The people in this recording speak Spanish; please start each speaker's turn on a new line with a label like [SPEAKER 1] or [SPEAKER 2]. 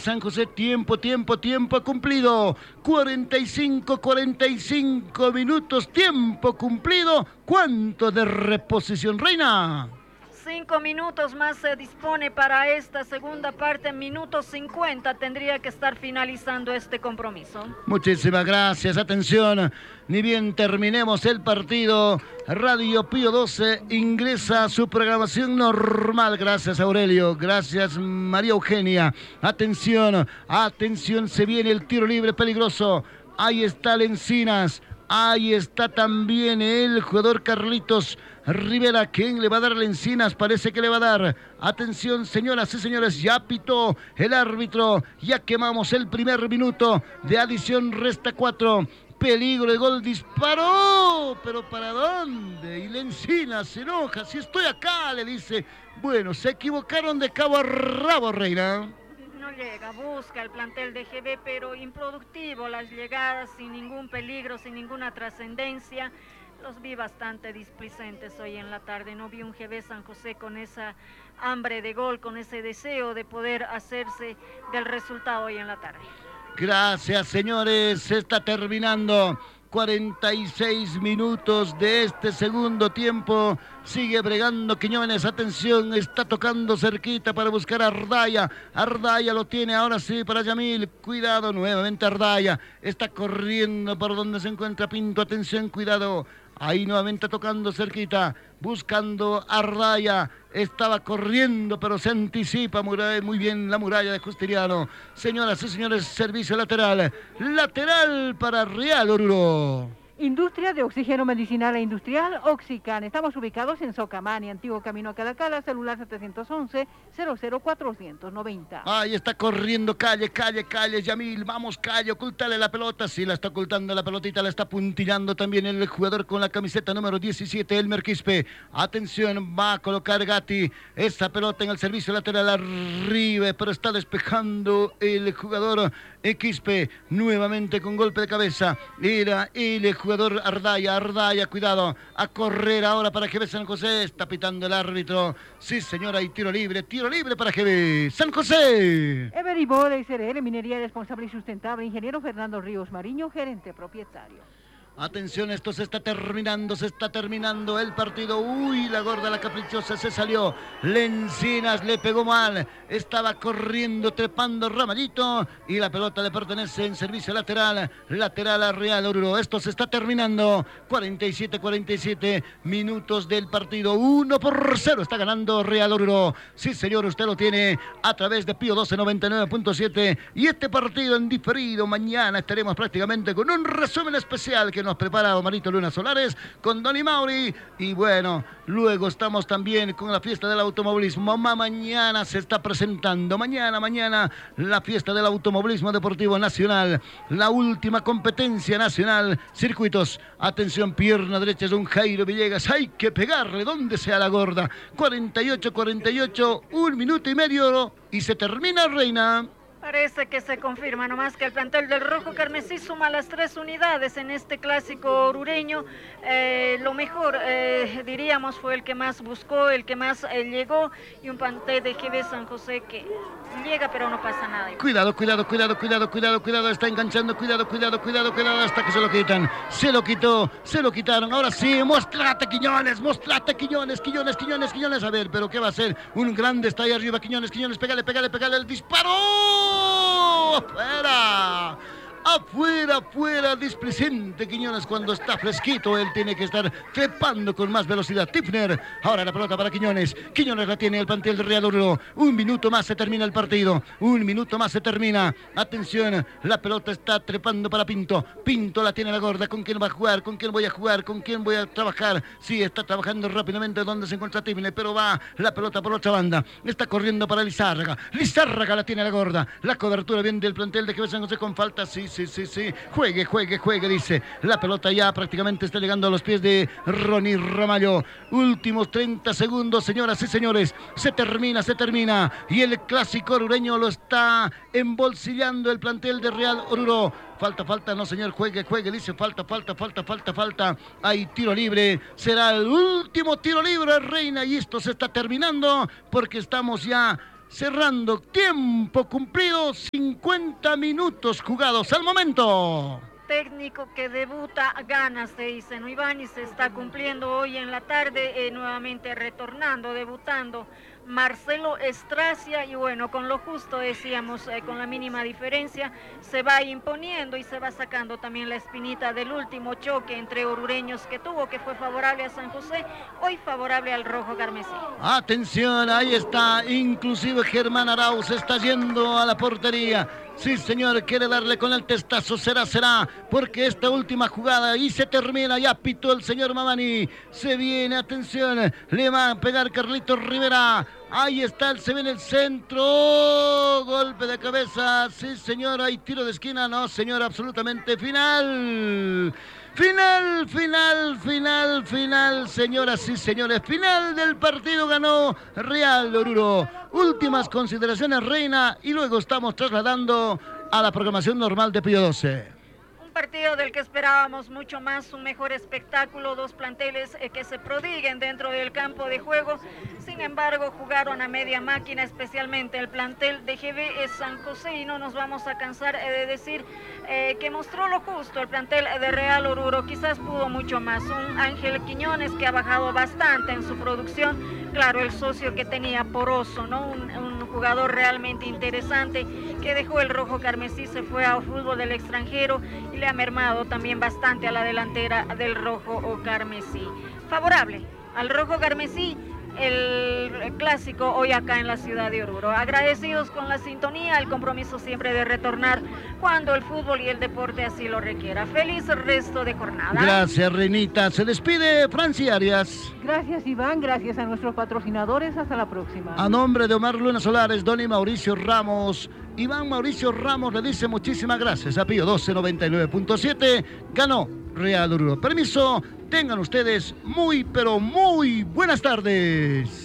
[SPEAKER 1] San José. Tiempo cumplido. 45 minutos, tiempo cumplido. ¿Cuánto de reposición, Reina?
[SPEAKER 2] 5 minutos más se dispone para esta segunda parte. Minuto 50 tendría que estar finalizando este compromiso.
[SPEAKER 1] Muchísimas gracias. Atención, ni bien terminemos el partido, Radio Pío 12 ingresa a su programación normal. Gracias, Aurelio. Gracias, María Eugenia. Atención, se viene el tiro libre peligroso. Ahí está Lencinas. Ahí está también el jugador Carlitos Rivera. ¿Quién le va a dar a Lencinas? Parece que le va a dar. Atención, señoras y señores, ya pitó el árbitro. Ya quemamos el primer minuto de adición. Resta 4. Peligro de gol, disparó. ¿Pero para dónde? Y Lencinas se enoja. Si estoy acá, le dice. Bueno, se equivocaron de cabo a rabo, Reina.
[SPEAKER 2] No llega, busca el plantel de GB, pero improductivo las llegadas, sin ningún peligro, sin ninguna trascendencia. Los vi bastante displicentes hoy en la tarde. No vi un GB San José con esa hambre de gol, con ese deseo de poder hacerse del resultado hoy en la tarde.
[SPEAKER 1] Gracias, señores. Se está terminando. 46 minutos de este segundo tiempo. Sigue bregando Quiñones. Atención, está tocando cerquita para buscar a Ardaya. Ardaya lo tiene ahora sí para Yamil. Cuidado, nuevamente Ardaya. Está corriendo por donde se encuentra Pinto. Atención, cuidado. Ahí nuevamente tocando cerquita, buscando a Ardaya. Estaba corriendo, pero se anticipa muy bien la muralla de Justiniano. Señoras y señores, servicio lateral. Lateral para Real Oruro.
[SPEAKER 3] Industria de Oxígeno Medicinal e Industrial, Oxican. Estamos ubicados en Socamani, antiguo camino a Cadacala, celular 711-00490.
[SPEAKER 1] Ahí está corriendo Calle, Yamil. Vamos, Calle, ocultale la pelota. Sí, la está ocultando la pelotita, la está puntillando también el jugador con la camiseta número 17, Elmer Quispe. Atención, va a colocar Gatti esa pelota en el servicio lateral arriba, pero está despejando el jugador Quispe. Nuevamente con golpe de cabeza. Era el jugador Ardaya, cuidado, a correr ahora para GB San José. Está pitando el árbitro. Sí, señora, y tiro libre para GB San José.
[SPEAKER 3] Everibol SRL, Minería Responsable y Sustentable, ingeniero Fernando Ríos Mariño, gerente propietario.
[SPEAKER 1] Atención, esto se está terminando el partido. Uy, la gorda, la caprichosa se salió. Lencinas le pegó mal. Estaba corriendo, trepando Ramalito. Y la pelota le pertenece en servicio lateral a Real Oruro. Esto se está terminando. 47 minutos del partido. 1-0 está ganando Real Oruro. Sí, señor, usted lo tiene a través de Pío 12 99.7. Y este partido en diferido. Mañana estaremos prácticamente con un resumen especial que nos prepara Omarito Luna Solares con Donny Mauri. Y bueno, luego estamos también con la fiesta del automovilismo. Mañana se está presentando, mañana la fiesta del automovilismo deportivo nacional, la última competencia nacional, circuitos. Atención, pierna derecha es un Jairo Villegas, hay que pegarle donde sea la gorda. 48, 1 minuto y medio y se termina, Reina.
[SPEAKER 2] Parece que se confirma nomás que el plantel del Rojo Carmesí suma las 3 unidades en este clásico orureño. Lo mejor, diríamos, fue el que más buscó, el que más llegó, y un plantel de GB San José que llega pero no pasa nada.
[SPEAKER 1] Cuidado, está enganchando, cuidado, hasta que se lo quitan. Se lo quitaron, ahora sí, mostrate Quiñones, a ver, pero ¿qué va a hacer? Un grande está ahí arriba, Quiñones, pégale, el disparo. Afuera, displicente Quiñones cuando está fresquito. Él tiene que estar trepando con más velocidad. Tipner, ahora la pelota para Quiñones la tiene el plantel de Real Oruro. 1 minuto más se termina el partido. Atención, la pelota está trepando para Pinto la tiene la gorda. ¿Con quién va a jugar? ¿Con quién voy a jugar? ¿Con quién voy a trabajar? Sí, está trabajando rápidamente donde se encuentra Tipner, pero va la pelota por otra banda. Está corriendo para Lizárraga la tiene la gorda. La cobertura bien del plantel de GB San José con falta. Sí. Juegue, dice. La pelota ya prácticamente está llegando a los pies de Ronnie Ramallo. Últimos 30 segundos, señoras y señores. Se termina. Y el clásico orureño lo está embolsillando el plantel de Real Oruro. Falta, no señor, juegue, dice, falta. Hay tiro libre, será el último tiro libre, Reina, y esto se está terminando porque estamos ya cerrando tiempo cumplido, 50 minutos jugados al momento.
[SPEAKER 2] Técnico que debuta gana, se dice, ¿no? Ibáñez se está cumpliendo hoy en la tarde, nuevamente retornando, debutando Marcelo Estracia, y bueno, con lo justo decíamos, con la mínima diferencia, se va imponiendo y se va sacando también la espinita del último choque entre orureños que tuvo, que fue favorable a San José, hoy favorable al rojo carmesí.
[SPEAKER 1] Atención, ahí está, inclusive Germán Arauz está yendo a la portería. Sí, señor, quiere darle con el testazo, será, porque esta última jugada y se termina, ya pitó el señor Mamani, se viene, atención, le va a pegar Carlitos Rivera, ahí está, se viene el centro, golpe de cabeza, sí, señor, hay tiro de esquina, no, señor, absolutamente final, señoras y señores, final del partido, ganó Real Oruro. Últimas consideraciones, Reina, y luego estamos trasladando a la programación normal de Pío 12.
[SPEAKER 2] Un partido del que esperábamos mucho más, un mejor espectáculo, dos planteles que se prodiguen dentro del campo de juego. Sin embargo, jugaron a media máquina, especialmente el plantel de GB San José, y no nos vamos a cansar de decir que mostró lo justo el plantel de Real Oruro. Quizás pudo mucho más. Un Ángel Quiñones que ha bajado bastante en su producción. Claro, el socio que tenía Poroso, ¿no? Un jugador realmente interesante que dejó el rojo carmesí, se fue a fútbol del extranjero y le ha mermado también bastante a la delantera del rojo carmesí. Favorable al rojo carmesí el clásico hoy acá en la ciudad de Oruro. Agradecidos con la sintonía, el compromiso siempre de retornar cuando el fútbol y el deporte así lo requiera. Feliz resto de jornada.
[SPEAKER 1] Gracias, Reinita. Se despide Francia Arias.
[SPEAKER 3] Gracias, Iván. Gracias a nuestros patrocinadores. Hasta la próxima.
[SPEAKER 1] A nombre de Omar Luna Solares, Don y Mauricio Ramos, Iván Mauricio Ramos le dice muchísimas gracias a Pío 12 99.7. Ganó Real Oruro. Permiso, tengan ustedes muy, pero muy buenas tardes.